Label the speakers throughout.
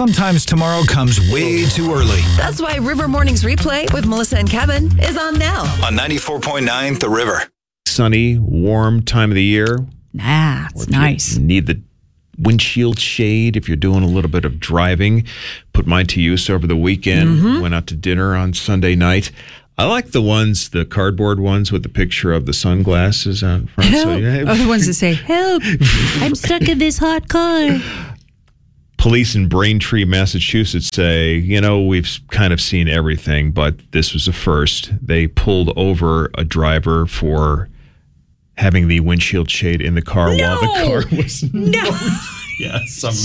Speaker 1: Sometimes tomorrow comes way too early.
Speaker 2: That's why River Mornings Replay with Melissa and Kevin is on now.
Speaker 1: On 94.9 The River.
Speaker 3: Sunny, warm time of the year.
Speaker 4: It's nice.
Speaker 3: You need the windshield shade if you're doing a little bit of driving. Put mine to use over the weekend. Went out to dinner on Sunday night. I like the ones, the cardboard ones with the picture of the sunglasses out front.
Speaker 4: Help. The ones that say, help, I'm stuck in this hot car.
Speaker 3: Police in Braintree, Massachusetts say, we've kind of seen everything, but this was a first. They pulled over a driver for having the windshield shade in the car while the car was...
Speaker 4: No.
Speaker 3: Yes, I'm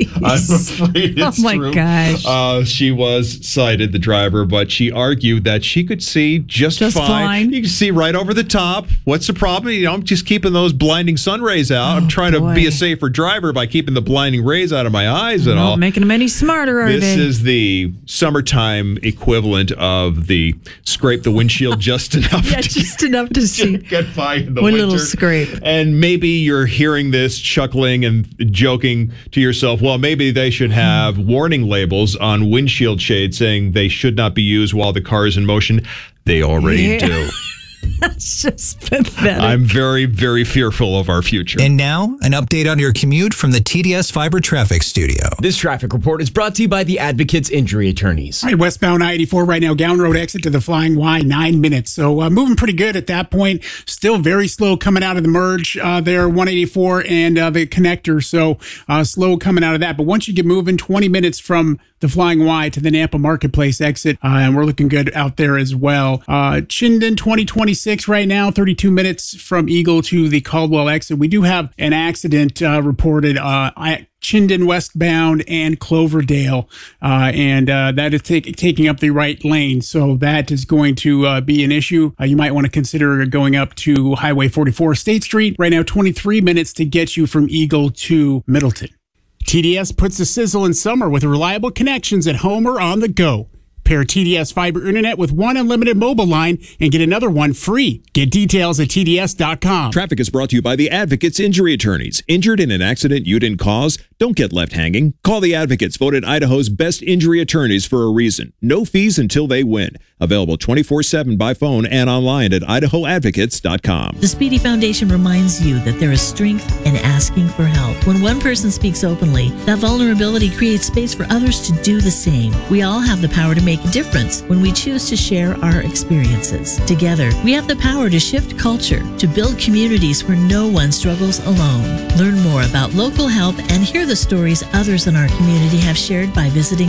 Speaker 3: afraid it's
Speaker 4: true.
Speaker 3: true.
Speaker 4: Gosh.
Speaker 3: She was cited, the driver, but she argued that she could see just fine. You can see right over the top. What's the problem? I'm just keeping those blinding sun rays out. I'm trying to be a safer driver by keeping the blinding rays out of my eyes and all.
Speaker 4: Making them any smarter, are they?
Speaker 3: This is the summertime equivalent of the scrape the windshield just enough.
Speaker 4: Just enough to see.
Speaker 3: Get by in the
Speaker 4: One
Speaker 3: winter.
Speaker 4: little scrape.
Speaker 3: And maybe you're hearing this, chuckling and joking to yourself, well, maybe they should have warning labels on windshield shades saying they should not be used while the car is in motion. They already do.
Speaker 4: That's just pathetic.
Speaker 3: I'm very, very fearful of our future.
Speaker 1: And now, an update on your commute from the TDS Fiber Traffic Studio.
Speaker 5: This traffic report is brought to you by the Advocates Injury Attorneys.
Speaker 6: All right, westbound I-84 right now, Gown Road exit to the Flying Y, 9 minutes. So moving pretty good at that point. Still very slow coming out of the merge there, 184 and the connector. So slow coming out of that. But once you get moving, 20 minutes from the Flying Y to the Nampa Marketplace exit, and we're looking good out there as well. Chinden 2026 right now, 32 minutes from Eagle to the Caldwell exit. We do have an accident reported Chinden westbound and Cloverdale, and that is taking up the right lane. So that is going to be an issue. You might want to consider going up to Highway 44 State Street. Right now, 23 minutes to get you from Eagle to Middleton. TDS puts the sizzle in summer with reliable connections at home or on the go. Pair TDS fiber internet with one unlimited mobile line and get another one free. Get details at TDS.com.
Speaker 7: Traffic is brought to you by the Advocates Injury Attorneys. Injured in an accident you didn't cause? Don't get left hanging. Call the Advocates, voted Idaho's best injury attorneys for a reason. No fees until they win. Available 24/7 by phone and online at idahoadvocates.com.
Speaker 8: The Speedy Foundation reminds you that there is strength in asking for help. When one person speaks openly, that vulnerability creates space for others to do the same. We all have the power to make a difference when we choose to share our experiences. Together, we have the power to shift culture, to build communities where no one struggles alone. Learn more about local help and hear the stories others in our community have shared by visiting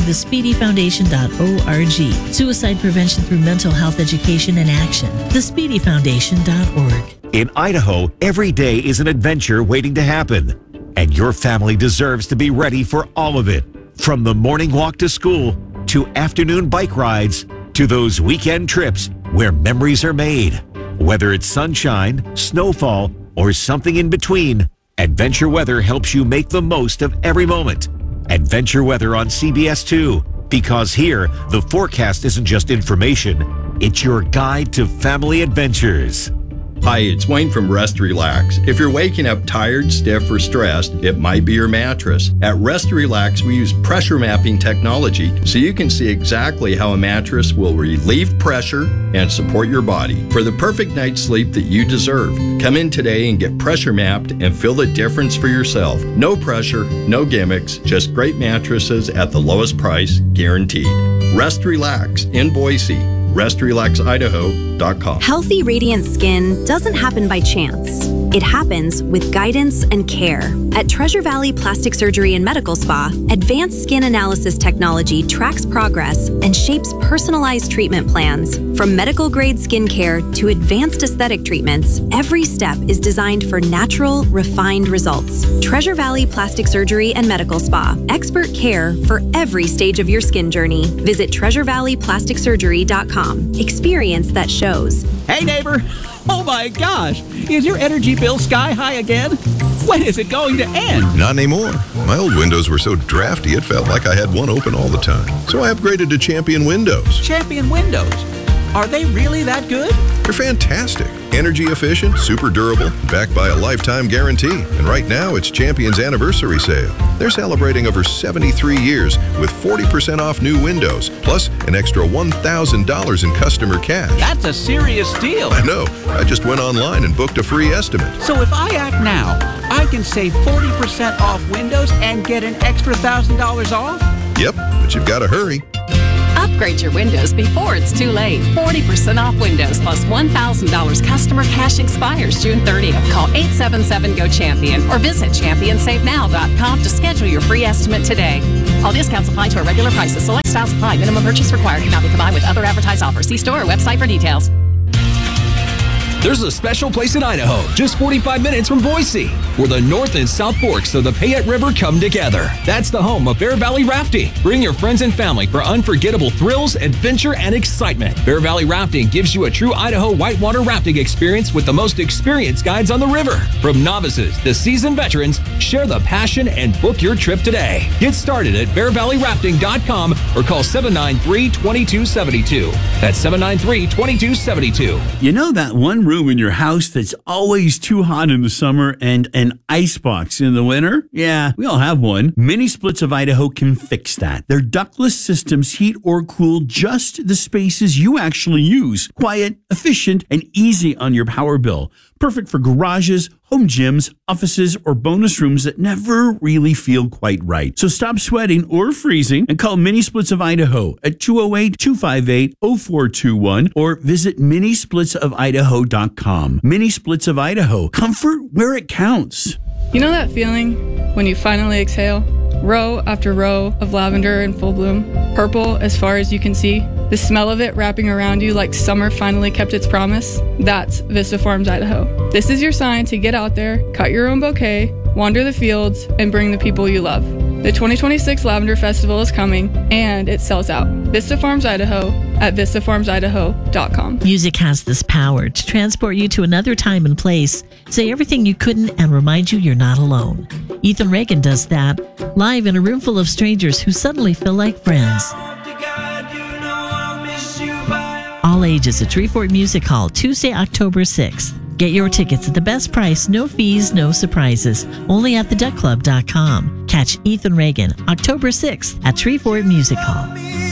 Speaker 8: thespeedyfoundation.org. Suicide prevention through mental health education and action. thespeedyfoundation.org.
Speaker 9: In Idaho, every day is an adventure waiting to happen, and your family deserves to be ready for all of it. From the morning walk to school, to afternoon bike rides, to those weekend trips where memories are made. Whether it's sunshine, snowfall, or something in between, Adventure Weather helps you make the most of every moment. Adventure Weather on CBS 2, because here, the forecast isn't just information, it's your guide to family adventures.
Speaker 10: Hi, it's Wayne from Rest Relax. If you're waking up tired, stiff, or stressed, it might be your mattress. At Rest Relax, we use pressure mapping technology so you can see exactly how a mattress will relieve pressure and support your body for the perfect night's sleep that you deserve. Come in today and get pressure mapped and feel the difference for yourself. No pressure, no gimmicks, just great mattresses at the lowest price, guaranteed. Rest Relax in Boise. RestRelaxIdaho.com.
Speaker 11: Healthy, radiant skin doesn't happen by chance. It happens with guidance and care. At Treasure Valley Plastic Surgery and Medical Spa, advanced skin analysis technology tracks progress and shapes personalized treatment plans. From medical-grade skincare to advanced aesthetic treatments, every step is designed for natural, refined results. Treasure Valley Plastic Surgery and Medical Spa. Expert care for every stage of your skin journey. Visit TreasureValleyPlasticSurgery.com. Experience that shows.
Speaker 12: Hey, neighbor. Oh, my gosh. Is your energy bill sky high again? When is it going to end?
Speaker 13: Not anymore. My old windows were so drafty it felt like I had one open all the time. So I upgraded to Champion Windows.
Speaker 12: Champion Windows? Are they really that good?
Speaker 13: They're fantastic. Energy efficient, super durable, backed by a lifetime guarantee. And right now, it's Champion's anniversary sale. They're celebrating over 73 years with 40% off new windows, plus an extra $1,000 in customer cash.
Speaker 12: That's a serious deal.
Speaker 13: I know. I just went online and booked a free estimate.
Speaker 12: So if I act now, I can save 40% off windows and get an extra $1,000 off?
Speaker 13: Yep, but you've got to hurry.
Speaker 14: Upgrade your windows before it's too late. 40% off windows plus $1,000 customer cash expires June 30th. Call 877-GO-CHAMPION or visit championsavenow.com to schedule your free estimate today. All discounts apply to our regular prices. Select styles apply. Minimum purchase required. Cannot be combined with other advertised offers. See store or website for details.
Speaker 15: There's a special place in Idaho, just 45 minutes from Boise, where the North and South Forks of the Payette River come together. That's the home of Bear Valley Rafting. Bring your friends and family for unforgettable thrills, adventure, and excitement. Bear Valley Rafting gives you a true Idaho whitewater rafting experience with the most experienced guides on the river. From novices to seasoned veterans, share the passion and book your trip today. Get started at bearvalleyrafting.com or call 793-2272. That's 793-2272.
Speaker 16: You know that one room in your house that's always too hot in the summer and an icebox in the winter? Yeah, we all have one. Mini Splits of Idaho can fix that. Their ductless systems heat or cool just the spaces you actually use. Quiet, efficient, and easy on your power bill. Perfect for garages, home gyms, offices, or bonus rooms that never really feel quite right. So stop sweating or freezing and call Mini Splits of Idaho at 208-258-0421 or visit minisplitsofidaho.com. Mini Splits of Idaho. Comfort where it counts.
Speaker 17: You know that feeling when you finally exhale? Row after row of lavender in full bloom, purple as far as you can see. The smell of it wrapping around you like summer finally kept its promise. That's Vista Farms, Idaho. This is your sign to get out there, cut your own bouquet, wander the fields, and bring the people you love. The 2026 Lavender Festival is coming, and it sells out. Vista Farms, Idaho at vistafarmsidaho.com.
Speaker 8: Music has this power to transport you to another time and place, say everything you couldn't, and remind you you're not alone. Ethan Reagan does that, live in a room full of strangers who suddenly feel like friends. All ages at Treefort Music Hall, Tuesday, October 6th. Get your tickets at the best price, no fees, no surprises, only at theduckclub.com. Catch Ethan Reagan, October 6th at Treefort Music Hall.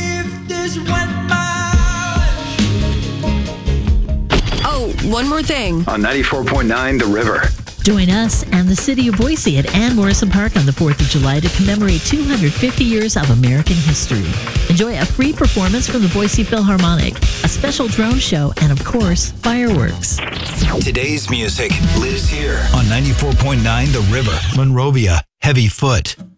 Speaker 2: Oh, one more thing.
Speaker 18: On 94.9 The River.
Speaker 8: Join us and the city of Boise at Ann Morrison Park on the 4th of July to commemorate 250 years of American history. Enjoy a free performance from the Boise Philharmonic, a special drone show, and of course, fireworks.
Speaker 1: Today's music lives here on 94.9 The River, Monrovia, Heavy Foot.